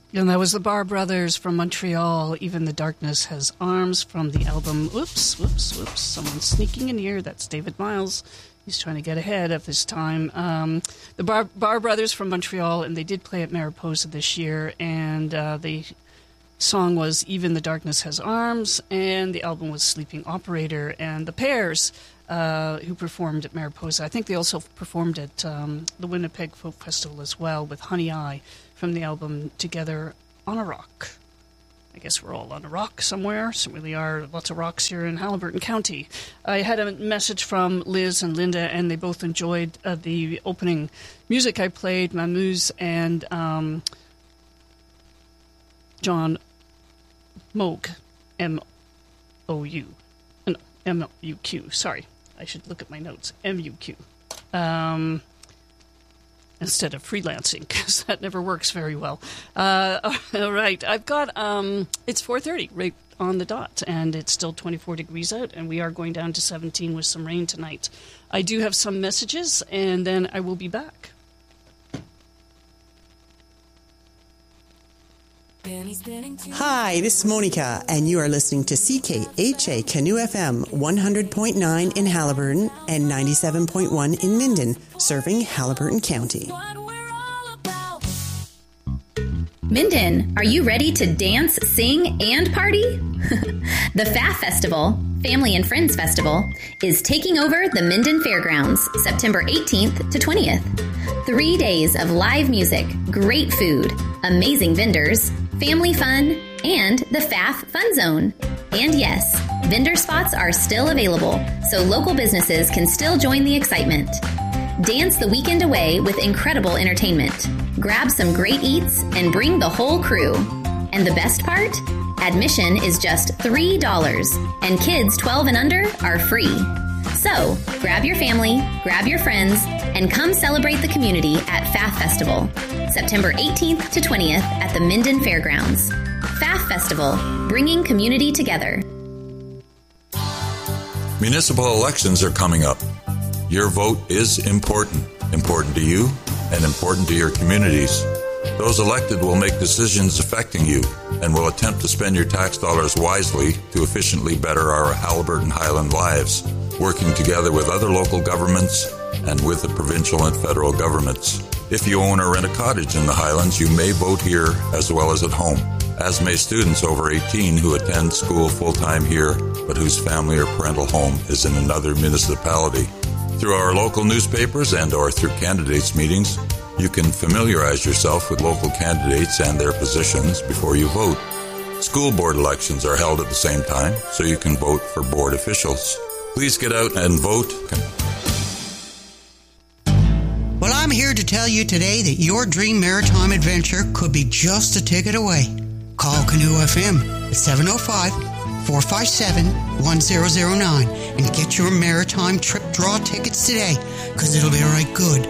And that was the Bar Brothers from Montreal, Even the Darkness Has Arms, from the album, whoops, someone's sneaking in here, that's David Miles. He's trying to get ahead of his time. The Bar Brothers from Montreal, and they did play at Mariposa this year, and the song was Even the Darkness Has Arms, and the album was Sleeping Operator. And the Pears, who performed at Mariposa, I think they also performed at the Winnipeg Folk Festival as well with Honey Eye, from the album Together on a Rock. I guess we're all on a rock somewhere. So really are lots of rocks here in Haliburton County. I had a message from Liz and Linda, and they both enjoyed the opening music I played, Mamouze and John Moog, M-O-U. No, M-U-Q, sorry. I should look at my notes. M-U-Q. Instead of freelancing, because that never works very well. All right, I've got, it's 4:30 right on the dot, and it's still 24 degrees out, and we are going down to 17 with some rain tonight. I do have some messages, and then I will be back. Hi, this is Monica, and you are listening to CKHA Canoe FM 100.9 in Haliburton and 97.1 in Minden, serving Haliburton County. Minden, are you ready to dance, sing, and party? The FAF Festival, Family and Friends Festival, is taking over the Minden Fairgrounds September 18th to 20th. 3 days of live music, great food, amazing vendors, family fun, and the FAF Fun Zone. And yes, vendor spots are still available, so local businesses can still join the excitement. Dance the weekend away with incredible entertainment. Grab some great eats and bring the whole crew. And the best part? Admission is just $3, and kids 12 and under are free. So, grab your family, grab your friends, and come celebrate the community at FAF Festival, September 18th to 20th at the Minden Fairgrounds. FAF Festival, bringing community together. Municipal elections are coming up. Your vote is important to you and important to your communities. Those elected will make decisions affecting you and will attempt to spend your tax dollars wisely to efficiently better our Haliburton Highland lives, working together with other local governments and with the provincial and federal governments. If you own or rent a cottage in the Highlands, you may vote here as well as at home, as may students over 18 who attend school full-time here but whose family or parental home is in another municipality. Through our local newspapers and or through candidates' meetings, you can familiarize yourself with local candidates and their positions before you vote. School board elections are held at the same time, so you can vote for board officials. Please get out and vote. Well, I'm here to tell you today that your dream maritime adventure could be just a ticket away. Call Canoe FM at 705-457-1009 and get your maritime trip draw tickets today, because it'll be right good.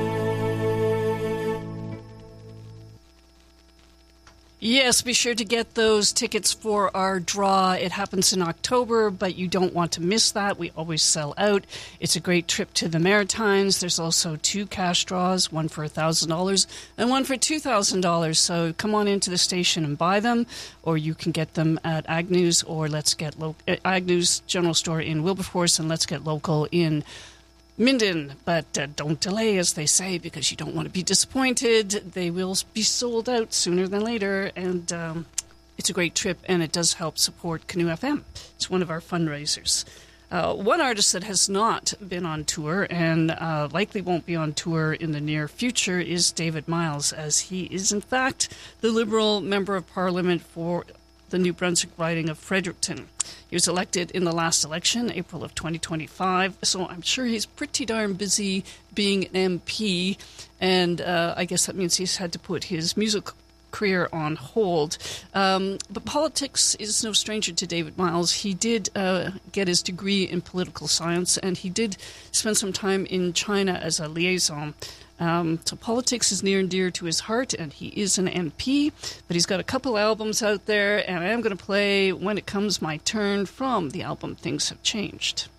Yes, be sure to get those tickets for our draw. It happens in October, but you don't want to miss that. We always sell out. It's a great trip to the Maritimes. There's also 2 cash draws, one for $1,000 and one for $2,000. So come on into the station and buy them, or you can get them at Agnew's or Agnew's General Store in Wilberforce, and Let's Get Local in Minden, but don't delay, as they say, because you don't want to be disappointed. They will be sold out sooner than later, and it's a great trip, and it does help support Canoe FM. It's one of our fundraisers. One artist that has not been on tour and likely won't be on tour in the near future is David Miles, as he is, in fact, the Liberal Member of Parliament for the New Brunswick riding of Fredericton. He was elected in the last election, April of 2025, so I'm sure he's pretty darn busy being an MP, and I guess that means he's had to put his music career on hold. But politics is no stranger to David Miles. He did get his degree in political science, and he did spend some time in China as a liaison. So politics is near and dear to his heart, and he is an MP, but he's got a couple albums out there, and I am going to play When It Comes My Turn from the album Things Have Changed.